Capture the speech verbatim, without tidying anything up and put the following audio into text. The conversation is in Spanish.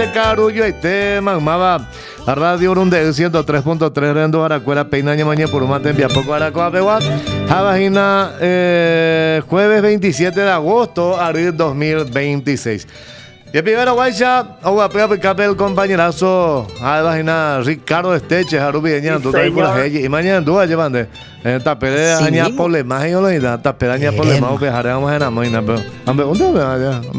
de Carullo y tema mava Radio Runde ciento tres punto tres Rendo Aracuera Peinaña Maña por un mate envía poco Aracoa Pegua Javagina eh, jueves veintisiete de agosto abril dos mil veintiséis. Y el primero guaycha agua pega picape el compañerazo Javagina Ricardo Esteche Jarubi Eña tú traes por la y mañana duda llevan de esta pelea aña problemas y yo lo ida esta pelea aña problemas o viajaremos en la mañana pero hombre ¿dónde va allá?